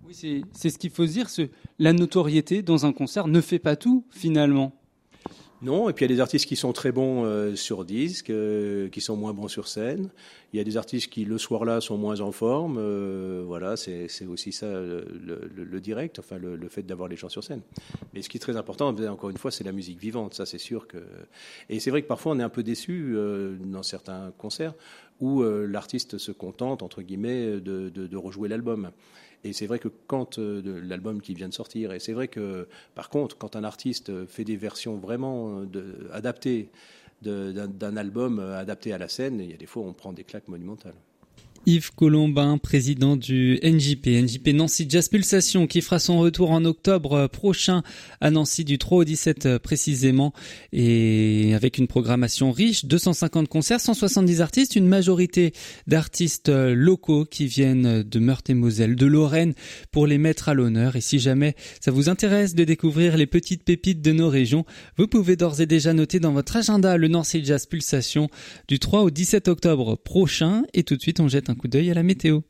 Oui, c'est ce qu'il faut se dire, la notoriété dans un concert ne fait pas tout finalement. Non, et puis il y a des artistes qui sont très bons sur disque, qui sont moins bons sur scène. Il y a des artistes qui, le soir-là, sont moins en forme. Voilà, c'est aussi ça le direct, enfin le fait d'avoir les gens sur scène. Mais ce qui est très important, encore une fois, c'est la musique vivante. Ça, c'est sûr que. Et c'est vrai que parfois, on est un peu déçu dans certains concerts où l'artiste se contente, entre guillemets, de rejouer l'album. Et c'est vrai que quand l'album qui vient de sortir, et c'est vrai que par contre, quand un artiste fait des versions vraiment adaptées d'un album adapté à la scène, il y a des fois où on prend des claques monumentales. Yves Colombin, président du NJP Nancy Jazz Pulsation, qui fera son retour en octobre prochain à Nancy du 3 au 17 précisément, et avec une programmation riche, 250 concerts, 170 artistes, une majorité d'artistes locaux qui viennent de Meurthe-et-Moselle, de Lorraine, pour les mettre à l'honneur. Et si jamais ça vous intéresse de découvrir les petites pépites de nos régions, vous pouvez d'ores et déjà noter dans votre agenda le Nancy Jazz Pulsation du 3 au 17 octobre prochain. Et tout de suite, on jette un coup d'œil à la météo.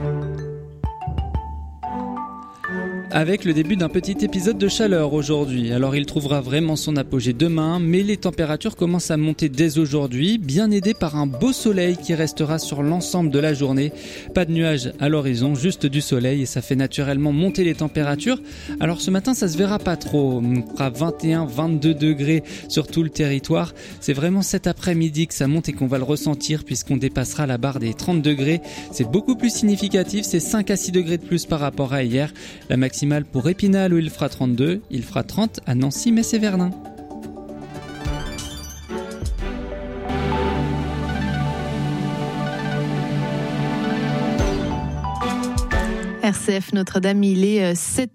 Avec le début d'un petit épisode de chaleur aujourd'hui. Alors il trouvera vraiment son apogée demain, mais les températures commencent à monter dès aujourd'hui, bien aidées par un beau soleil qui restera sur l'ensemble de la journée. Pas de nuages à l'horizon, juste du soleil, et ça fait naturellement monter les températures. Alors ce matin, ça se verra pas trop. On fera 21-22 degrés sur tout le territoire. C'est vraiment cet après-midi que ça monte et qu'on va le ressentir, puisqu'on dépassera la barre des 30 degrés. C'est beaucoup plus significatif, c'est 5 à 6 degrés de plus par rapport à hier. La maximale pour Épinal où il fera 32, il fera 30 à Nancy, Metz et Verdun. RCF Notre-Dame, il est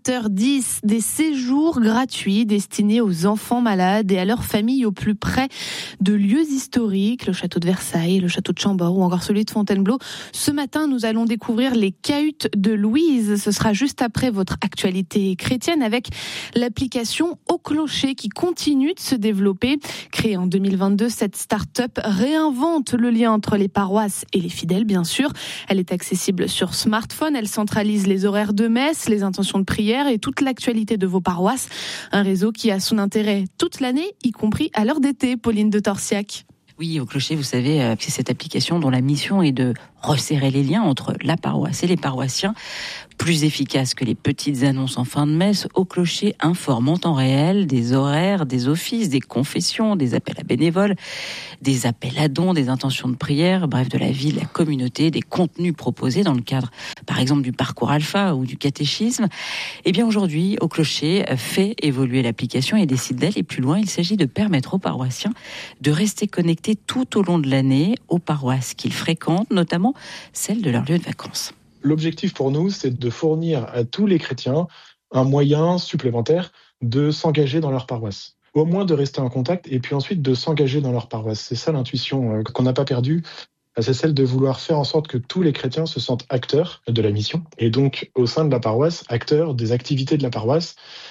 7h10, des séjours gratuits destinés aux enfants malades et à leurs familles au plus près de lieux historiques, le château de Versailles, le château de Chambord ou encore celui de Fontainebleau. Ce matin, nous allons découvrir les cahutes de Louise. Ce sera juste après votre actualité chrétienne avec l'application Au Clocher qui continue de se développer. Créée en 2022, cette start-up réinvente le lien entre les paroisses et les fidèles, bien sûr. Elle est accessible sur smartphone, elle centralise les horaires de messe, les intentions de prière et toute l'actualité de vos paroisses. Un réseau qui a son intérêt toute l'année, y compris à l'heure d'été. Pauline de Torsiac. Oui, Au Clocher, vous savez, c'est cette application dont la mission est de resserrer les liens entre la paroisse et les paroissiens. Plus efficace que les petites annonces en fin de messe, Au Clocher informe en temps réel des horaires, des offices, des confessions, des appels à bénévoles, des appels à dons, des intentions de prière, bref, de la vie de la communauté, des contenus proposés dans le cadre, par exemple, du parcours alpha ou du catéchisme. Eh bien, aujourd'hui, Au Clocher fait évoluer l'application et décide d'aller plus loin. Il s'agit de permettre aux paroissiens de rester connectés tout au long de l'année aux paroisses qu'ils fréquentent, notamment celles de leur lieu de vacances. L'objectif pour nous, c'est de fournir à tous les chrétiens un moyen supplémentaire de s'engager dans leur paroisse. Au moins de rester en contact et puis ensuite de s'engager dans leur paroisse. C'est ça l'intuition qu'on n'a pas perdue. C'est celle de vouloir faire en sorte que tous les chrétiens se sentent acteurs de la mission. Et donc, au sein de la paroisse, acteurs des activités de la paroisse.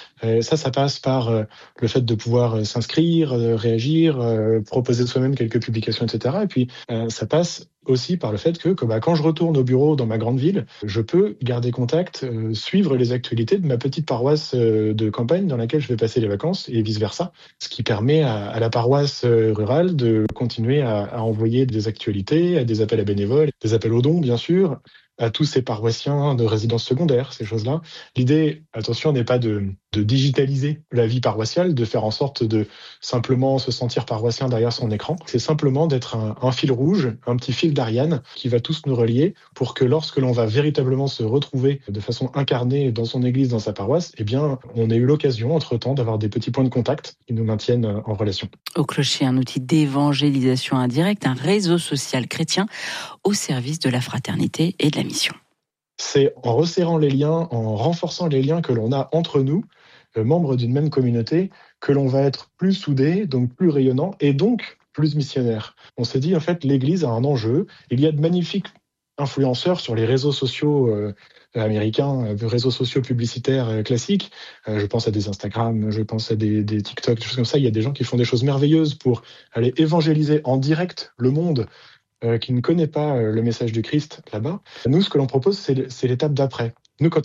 Ça passe par le fait de pouvoir s'inscrire, réagir, proposer soi-même quelques publications, etc. Et puis, ça passe aussi par le fait que quand je retourne au bureau dans ma grande ville, je peux garder contact, suivre les actualités de ma petite paroisse de campagne dans laquelle je vais passer les vacances et vice-versa. Ce qui permet à la paroisse rurale de continuer à envoyer des actualités, des appels à bénévoles, des appels aux dons, bien sûr, à tous ces paroissiens de résidence secondaire, ces choses-là. L'idée, attention, n'est pas de digitaliser la vie paroissiale, de faire en sorte de simplement se sentir paroissien derrière son écran. C'est simplement d'être un fil rouge, un petit fil d'Ariane qui va tous nous relier pour que lorsque l'on va véritablement se retrouver de façon incarnée dans son église, dans sa paroisse, eh bien, on ait eu l'occasion, entre-temps, d'avoir des petits points de contact qui nous maintiennent en relation. Au Clocher, un outil d'évangélisation indirecte, un réseau social chrétien au service de la fraternité et de la mission. C'est en resserrant les liens, en renforçant les liens que l'on a entre nous, membres d'une même communauté, que l'on va être plus soudés, donc plus rayonnants et donc plus missionnaires. On s'est dit, en fait, l'Église a un enjeu. Il y a de magnifiques influenceurs sur les réseaux sociaux américains, réseaux sociaux publicitaires classiques. Je pense à des Instagram, je pense à des TikTok, des choses comme ça. Il y a des gens qui font des choses merveilleuses pour aller évangéliser en direct le monde qui ne connaît pas le message du Christ là-bas. Nous, ce que l'on propose, c'est l'étape d'après. Nous, quand